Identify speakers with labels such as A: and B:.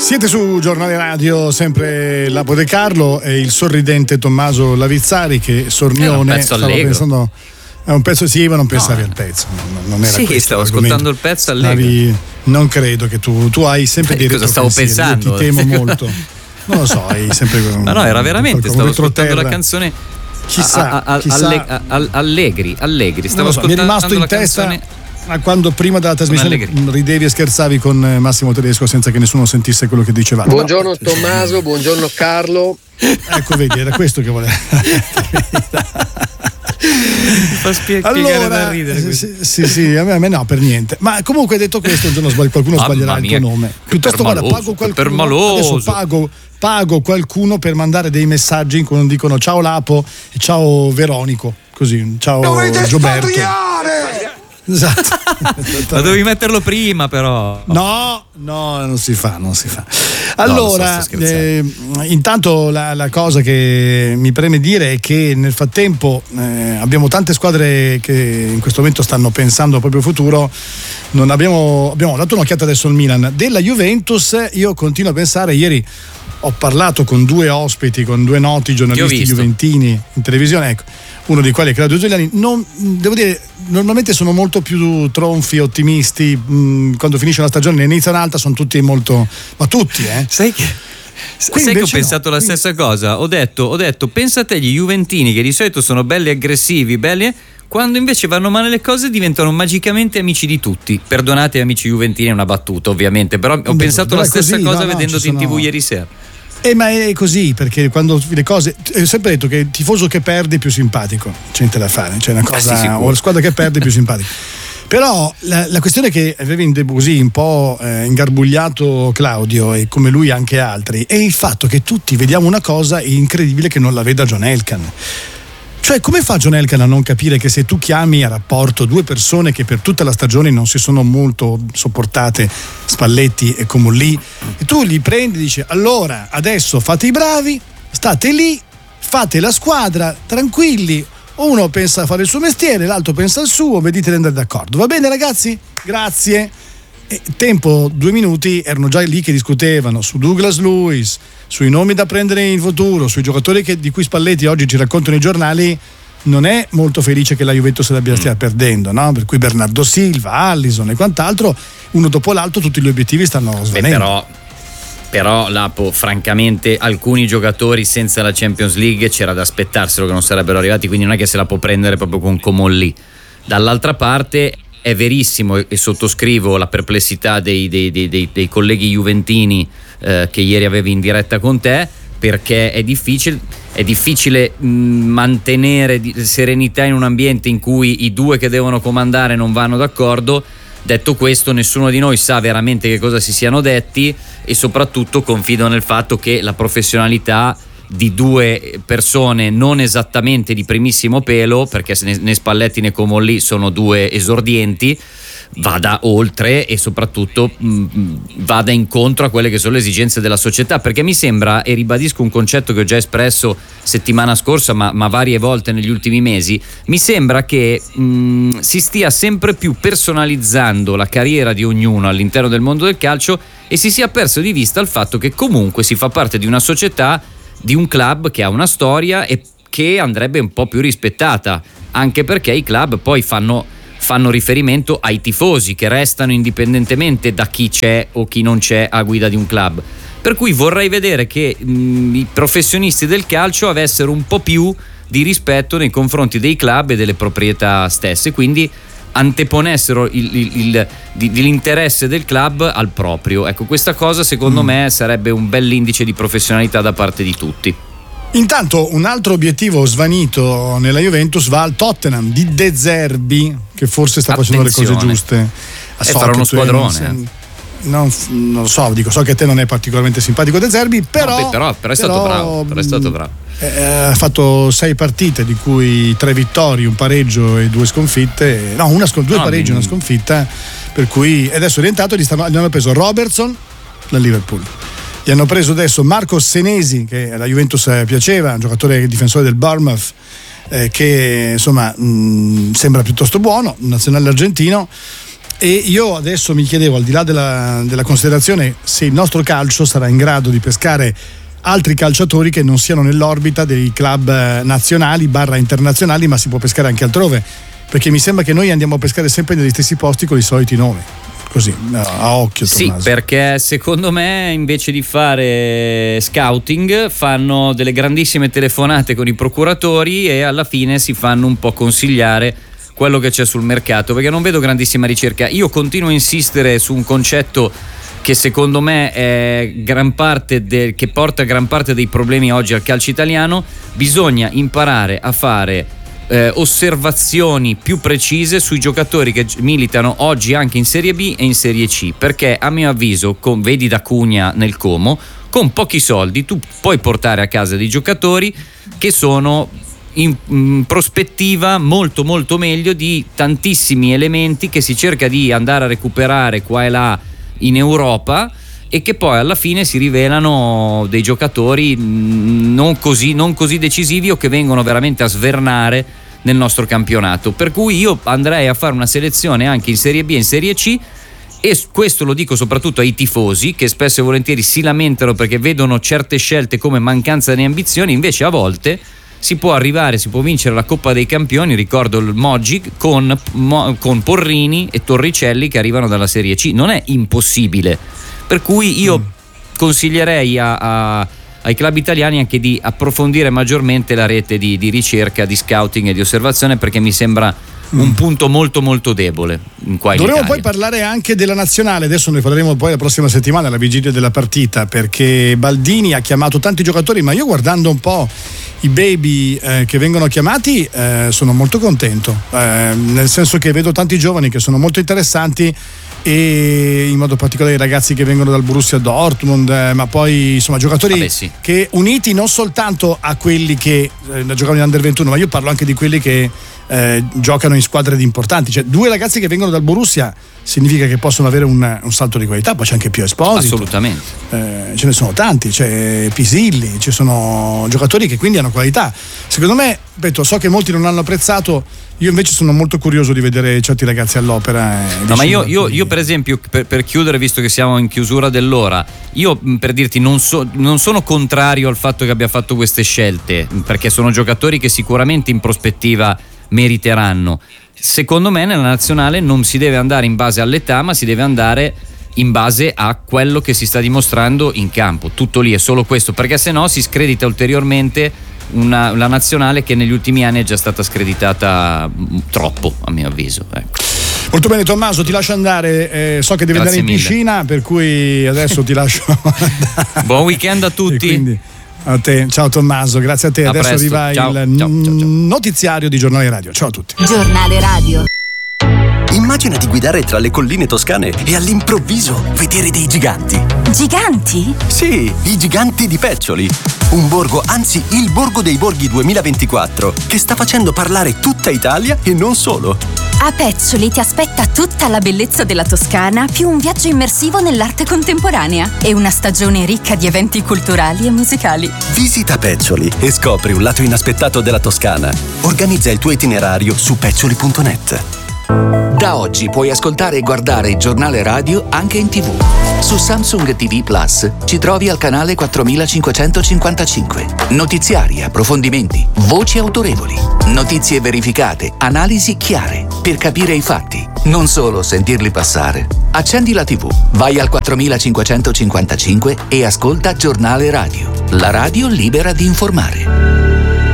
A: Siete su Giornale Radio, sempre Lapo De Carlo e il sorridente Tommaso Lavizzari che sornione stava pensando. È un pezzo, sì, ma non pensavi al pezzo. Non era
B: sì, stavo ascoltando il pezzo allegro.
A: Non credo che tu hai sempre dei
B: cosa stavo pensando?
A: Io ti temo molto. Non lo so, hai sempre.
B: Ma no, era veramente, stavo ascoltando la canzone.
A: Chissà.
B: Allegri. Stavo
A: ascoltando. Mi è rimasto in testa quando prima della trasmissione ridevi e scherzavi con Massimo Tedesco senza che nessuno sentisse quello che dicevate.
C: Buongiorno Tommaso, buongiorno Carlo.
A: Ecco, vedi, era questo che volevo.
B: Allora, da ridere.
A: Sì, a me no, per niente. Ma comunque, detto questo, un giorno qualcuno sbaglierà il tuo nome. Piuttosto guarda, pago qualcuno. Adesso pago qualcuno per mandare dei messaggi in cui non dicono ciao Lapo e ciao Veronico. Così, ciao Gioberto. Esatto.
B: Ma dovevi metterlo prima, però.
A: No, non si fa. Allora, intanto la cosa che mi preme dire è che nel frattempo abbiamo tante squadre che in questo momento stanno pensando al proprio futuro. Non abbiamo dato un'occhiata adesso al Milan. Della Juventus io continuo a pensare, ieri ho parlato con due ospiti, con due noti giornalisti juventini in televisione, ecco, uno di quali è Claudio Giuliani. Devo dire, normalmente sono molto più tronfi, ottimisti, quando finisce la stagione e inizia un'altra sono tutti molto, ma tutti
B: sai che ho pensato la stessa cosa, ho detto pensa a te gli juventini che di solito sono belli aggressivi, quando invece vanno male le cose diventano magicamente amici di tutti. Perdonate amici juventini, è una battuta ovviamente, però ho pensato la stessa cosa vedendoti in TV ieri sera.
A: Ma è così, perché quando le cose, ho sempre detto che il tifoso che perde è più simpatico, c'è niente da fare, c'è una cosa, o la squadra che perde è più simpatica. Però la questione che aveva così un po' ingarbugliato Claudio e come lui anche altri è il fatto che tutti vediamo una cosa incredibile che non la veda John Elkann. Cioè, come fa John Elkann a non capire che se tu chiami a rapporto due persone che per tutta la stagione non si sono molto sopportate, Spalletti e Comolli, e tu li prendi e dici allora adesso fate i bravi, state lì, fate la squadra tranquilli, uno pensa a fare il suo mestiere, l'altro pensa al suo, vedete di andare d'accordo, va bene ragazzi? Grazie. E tempo 2 minuti erano già lì che discutevano su Douglas Luiz, sui nomi da prendere in futuro, sui giocatori di cui Spalletti oggi ci raccontano i giornali. Non è molto felice che la Juventus stia perdendo, no? Per cui Bernardo Silva, Alisson e quant'altro, uno dopo l'altro tutti gli obiettivi stanno svanendo.
B: Però Lapo, francamente alcuni giocatori senza la Champions League c'era da aspettarselo che non sarebbero arrivati, quindi non è che se la può prendere proprio con Comolli. Dall'altra parte è verissimo e sottoscrivo la perplessità dei colleghi juventini che ieri avevi in diretta con te, perché è difficile mantenere serenità in un ambiente in cui i due che devono comandare non vanno d'accordo. Detto questo, nessuno di noi sa veramente che cosa si siano detti e soprattutto confido nel fatto che la professionalità di due persone non esattamente di primissimo pelo, perché né Spalletti né Comolli sono due esordienti, vada oltre e soprattutto vada incontro a quelle che sono le esigenze della società, perché mi sembra, e ribadisco un concetto che ho già espresso settimana scorsa ma varie volte negli ultimi mesi, mi sembra che si stia sempre più personalizzando la carriera di ognuno all'interno del mondo del calcio e si sia perso di vista il fatto che comunque si fa parte di una società, di un club che ha una storia e che andrebbe un po' più rispettata, anche perché i club poi fanno riferimento ai tifosi che restano indipendentemente da chi c'è o chi non c'è a guida di un club. Per cui vorrei vedere che i professionisti del calcio avessero un po' più di rispetto nei confronti dei club e delle proprietà stesse, quindi anteponessero l'interesse del club al proprio. Ecco, questa cosa secondo me sarebbe un bell'indice di professionalità da parte di tutti.
A: Intanto un altro obiettivo svanito nella Juventus va al Tottenham di De Zerbi, che forse sta facendo le cose giuste.
B: Farà uno squadrone.
A: Non lo so, so che a te non è particolarmente simpatico De Zerbi, però
B: è stato bravo.
A: Ha fatto 6 partite, di cui 3 vittorie, un pareggio e 2 sconfitte. Due pareggi e una sconfitta. Per cui adesso è orientato, gli hanno preso Robertson dal Liverpool. Gli hanno preso adesso Marco Senesi, che alla Juventus piaceva, un giocatore difensore del Bournemouth, che insomma sembra piuttosto buono, nazionale argentino. E io adesso mi chiedevo, al di là della considerazione, se il nostro calcio sarà in grado di pescare altri calciatori che non siano nell'orbita dei club nazionali / internazionali, ma si può pescare anche altrove, perché mi sembra che noi andiamo a pescare sempre negli stessi posti con i soliti nomi, così a occhio. Tommaso.
B: Sì, perché secondo me invece di fare scouting fanno delle grandissime telefonate con i procuratori e alla fine si fanno un po' consigliare quello che c'è sul mercato, perché non vedo grandissima ricerca. Io continuo a insistere su un concetto che secondo me è che porta gran parte dei problemi oggi al calcio italiano. Bisogna imparare a fare osservazioni più precise sui giocatori che militano oggi anche in Serie B e in Serie C, perché a mio avviso, vedi da Cunha nel Como, con pochi soldi tu puoi portare a casa dei giocatori che sono in prospettiva molto molto meglio di tantissimi elementi che si cerca di andare a recuperare qua e là in Europa e che poi alla fine si rivelano dei giocatori non così decisivi o che vengono veramente a svernare nel nostro campionato. Per cui io andrei a fare una selezione anche in Serie B e in Serie C, e questo lo dico soprattutto ai tifosi che spesso e volentieri si lamentano perché vedono certe scelte come mancanza di ambizioni. Invece a volte si può vincere la Coppa dei Campioni, ricordo il Moggi, con Porrini e Torricelli che arrivano dalla Serie C. Non è impossibile, per cui io consiglierei ai club italiani anche di approfondire maggiormente la rete di ricerca, di scouting e di osservazione, perché mi sembra un punto molto molto debole qua in
A: Dovremmo
B: Italia.
A: poi parlare anche della nazionale, adesso ne parleremo poi la prossima settimana alla vigilia della partita, perché Baldini ha chiamato tanti giocatori, ma io guardando un po' i baby che vengono chiamati sono molto contento, nel senso che vedo tanti giovani che sono molto interessanti, e in modo particolare i ragazzi che vengono dal Borussia Dortmund, ma poi insomma giocatori che uniti non soltanto a quelli che giocano in Under 21, ma io parlo anche di quelli che giocano in squadre importanti, cioè 2 ragazzi che vengono dal Borussia significa che possono avere un salto di qualità. Poi c'è anche Pio Esposito,
B: assolutamente,
A: ce ne sono tanti, c'è Pisilli, ci sono giocatori che quindi hanno qualità. Secondo me, ripeto, so che molti non hanno apprezzato, io invece sono molto curioso di vedere certi ragazzi all'opera.
B: No, ma io per esempio, per chiudere, visto che siamo in chiusura dell'ora, io per dirti non sono contrario al fatto che abbia fatto queste scelte, perché sono giocatori che sicuramente in prospettiva meriteranno. Secondo me nella nazionale non si deve andare in base all'età, ma si deve andare in base a quello che si sta dimostrando in campo. Tutto lì, è solo questo, perché se no si scredita ulteriormente la nazionale che negli ultimi anni è già stata screditata troppo, a mio avviso, ecco.
A: Molto bene Tommaso, ti lascio andare, so che devi andare in piscina, per cui adesso ti lascio andare.
B: Buon weekend a tutti.
A: Quindi, a te, ciao Tommaso, grazie a te. Adesso
B: presto.
A: arriva
B: Ciao.
A: il notiziario di Giornale Radio. Ciao a tutti.
D: Giornale Radio.
E: Immagina di guidare tra le colline toscane e all'improvviso vedere dei giganti.
D: Giganti?
E: Sì, i giganti di Peccioli. Un borgo, anzi il borgo dei borghi 2024, che sta facendo parlare tutta Italia e non solo.
D: A Peccioli ti aspetta tutta la bellezza della Toscana, più un viaggio immersivo nell'arte contemporanea e una stagione ricca di eventi culturali e musicali.
E: Visita Peccioli e scopri un lato inaspettato della Toscana. Organizza il tuo itinerario su peccioli.net.
F: Da oggi puoi ascoltare e guardare il Giornale Radio anche in TV. Su Samsung TV Plus ci trovi al canale 4555. Notiziari, approfondimenti, voci autorevoli, notizie verificate, analisi chiare, per capire i fatti, non solo sentirli passare. Accendi la TV, vai al 4555 e ascolta Giornale Radio, la radio libera di informare.